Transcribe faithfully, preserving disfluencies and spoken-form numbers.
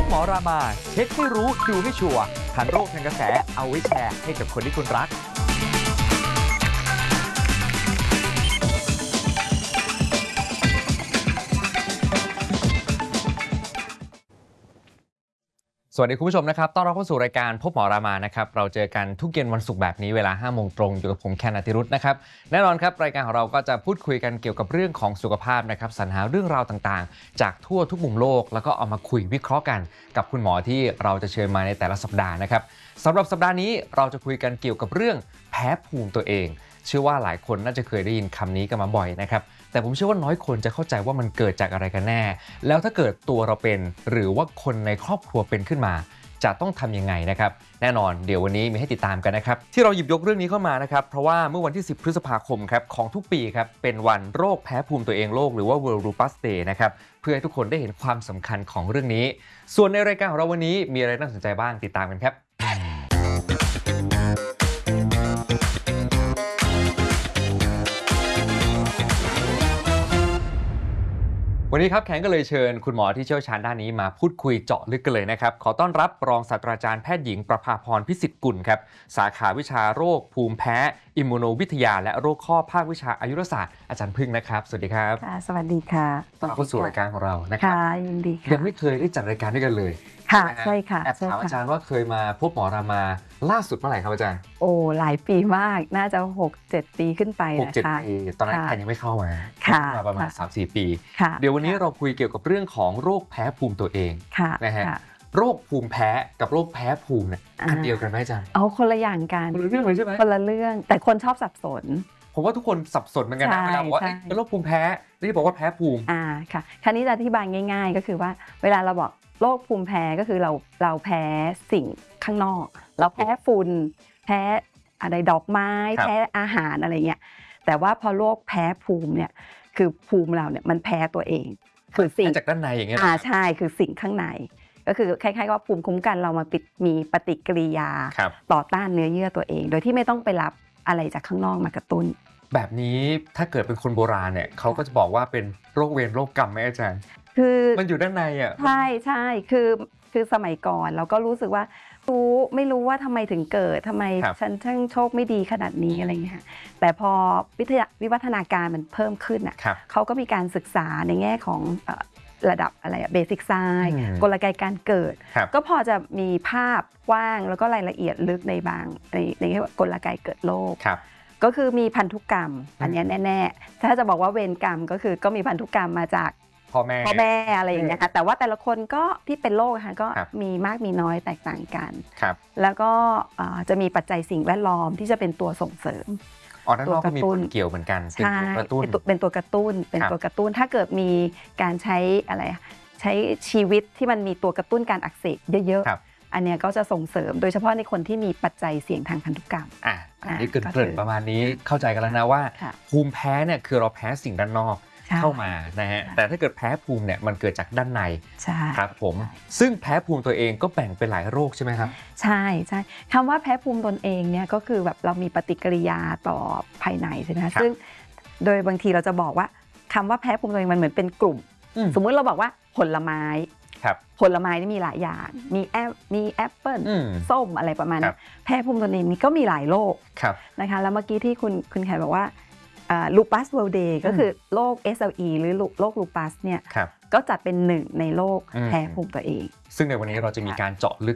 หมอรามาเช็คให้รู้ดูให้ชัวร์ทันโรคทันกระแสเอาไว้แชร์ให้กับคนที่คุณรักสวัสดีคุณผู้ชมนะครับต้อนรับเข้าสู่รายการพบหมอรามานะครับเราเจอกันทุกเย็นวันศุกร์แบบนี้เวลาห้าโมงตรงอยู่กับผมแคนอติรุธนะครับแน่นอนครับรายการของเราก็จะพูดคุยกันเกี่ยวกับเรื่องของสุขภาพนะครับสรรหาเรื่องราวต่างๆจากทั่วทุกมุมโลกแล้วก็เอามาคุยวิเคราะห์กันกับคุณหมอที่เราจะเชิญมาในแต่ละสัปดาห์นะครับสำหรับสัปดาห์นี้เราจะคุยกันเกี่ยวกับเรื่องแพ้ภูมิตัวเองเชื่อว่าหลายคนน่าจะเคยได้ยินคำนี้กันมาบ่อยนะครับแต่ผมเชื่อว่าน้อยคนจะเข้าใจว่ามันเกิดจากอะไรกันแน่แล้วถ้าเกิดตัวเราเป็นหรือว่าคนในครอบครัวเป็นขึ้นมาจะต้องทำยังไงนะครับแน่นอนเดี๋ยววันนี้มีให้ติดตามกันนะครับที่เราหยิบยกเรื่องนี้เข้ามานะครับเพราะว่าเมื่อวันที่สิบพฤษภาคมครับของทุกปีครับเป็นวันโรคแพ้ภูมิตัวเองโลกหรือว่า World Lupus Day นะครับเพื่อให้ทุกคนได้เห็นความสำคัญของเรื่องนี้ส่วนในรายการของเราวันนี้มีอะไรน่าสนใจบ้างติดตามกันครับวันนี้ครับแคนก็เลยเชิญคุณหมอที่เชี่ยวชาญด้านนี้มาพูดคุยเจาะลึกกันเลยนะครับขอต้อนรับรองศาสตราจารย์แพทย์หญิงประภาพรพิสิทธิ์กุลครับสาขาวิชาโรคภูมิแพ้อิมมูโนวิทยาและโรคข้อภาควิชาอายุรศาสตร์อาจารย์พึ่งนะครับสวัสดีครับค่ะสวัสดีค่ะต้อนรับเข้าสู่รายการของเรานะครับค่ะยินดีค่ะยังไม่เคยได้จัดรายการด้วยกันเลยค่ะใช่ค่ะแอบถามอาจารย์ว่าเคยมาพบหมอรามาล่าสุดเมื่อไหร่ครับอาจารย์โอ้หลายปีมากน่าจะ หกเจ็ด ปีขึ้นไปหกเจ็ดนะคะปีตอนนั้นแคนยังไม่เข้ามามาประมาณ สามสี่ ปีเดี๋ยววันนี้เราคุยเกี่ยวกับเรื่องของโรคแพ้ภูมิตัวเองนะฮะโรคภูมิแพ้กับโรคแพ้ภูมิเนี่ยอันเดียวกันไหมอาจารย์เอาคนละอย่างกันคนละเรื่องเลยใช่ไหมคนละเรื่องแต่คนชอบสับสนผมว่าทุกคนสับสนเหมือนกันนะเวลาบอกว่าเป็นโรคภูมิแพ้ที่บอกว่าแพ้ภูมิอ่าค่ะคราวนี้จะอธิบายง่ายๆก็คือว่าเวลาเราบอกโรคภูมิแพ้ก็คือเราเราแพ้สิ่งข้างนอกเราแพ้ฝุ่นแพ้อะไรดอกไม้แพ้อาหารอะไรเงี้ยแต่ว่าพอโรคแพ้ภูมิเนี่ยคือภูมิเราเนี่ยมันแพ้ตัวเองคือสิ่งจากด้านในอย่างเงี้ยอ่าใช่คือสิ่งข้างในก็คือคล้ายๆว่าภูมิคุ้มกันเรามาปิดมีปฏิกิริยาต่อต้านเนื้อเยื่อตัวเองโดยที่ไม่ต้องไปรับอะไรจากข้างนอกมากระตุ้นแบบนี้ถ้าเกิดเป็นคนโบราณเนี่ยเขาก็จะบอกว่าเป็นโรคเวรโรคกรรมไหมอาจารย์คือมันอยู่ด้านในอ่ะใช่ใช่คือคือสมัยก่อนเราก็รู้สึกว่ารู้ไม่รู้ว่าทำไมถึงเกิดทำไมฉันช่างโชคไม่ดีขนาดนี้อะไรเงี้ยแต่พอวิทยาวิวัฒนาการมันเพิ่มขึ้นอ่ะเขาก็มีการศึกษาในแง่ของระดับอะไรอะเบสิกไซน์กลไกการเกิดก็พอจะมีภาพกว้างแล้วก็รายละเอียดลึกในบางในในกลไกเกิดโรคก็คือมีพันธุกรรมอันนี้แน่ๆถ้าจะบอกว่าเวรกรรมก็คือก็มีพันธุกรรมมาจากพ่อแม่พ่อแม่อะไรอย่างเงี้ยค่ะแต่ว่าแต่ละคนก็ที่เป็นโรคค่ะก็มีมากมีน้อยแตกต่างกันแล้วก็จะมีปัจจัยสิ่งแวดล้อมที่จะเป็นตัวส่งเสริมตัวกระตุ้นเกี่ยวเหมือนกันใช่เป็นตัวกระตุ้นเป็นตัวกระตุ้นถ้าเกิดมีการใช้อะไรใช้ชีวิตที่มันมีตัวกระตุ้นการอักเสบเยอะๆอันนี้ก็จะส่งเสริมโดยเฉพาะในคนที่มีปัจจัยเสี่ยงทางพันธุกรรมอ่ะอันนี้เกินเกินประมาณนี้เข้าใจกันแล้วนะว่าภูมิแพ้เนี่ยคือเราแพ้สิ่งด้านนอกเข้ามานะฮะแต่ถ้าเกิดแพ้ภูมิเนี่ยมันเกิดจากด้านในครับผมซึ่งแพ้ภูมิตัวเองก็แบ่งเป็นหลายโรคใช่ไหมครับใช่ใช่คำว่าแพ้ภูมิตนเองเนี่ยก็คือแบบเรามีปฏิกิริยาต่อภายในใช่ไหมคะซึ่งโดยบางทีเราจะบอกว่าคำว่าแพ้ภูมิตัวเองมันเหมือนเป็นกลุ่มสมมุติเราบอกว่าผลไม้ผลไม้นี่มีหลายอย่างมีแอปมีแอปเปิ้ลส้มอะไรประมาณนี้แพ้ภูมิตนเองนี่ก็มีหลายโรคนะคะแล้วเมื่อกี้ที่คุณคุณแขกบอกว่าลูปัสเวิลด์เดย์ก็คือโรค เอส แอล อี หรือโรคลูปัสเนี่ยก็จัดเป็นหนึ่งในโรคแพ้ภูมิตัวเองซึ่งในวันนี้เราจะมีการเจาะลึก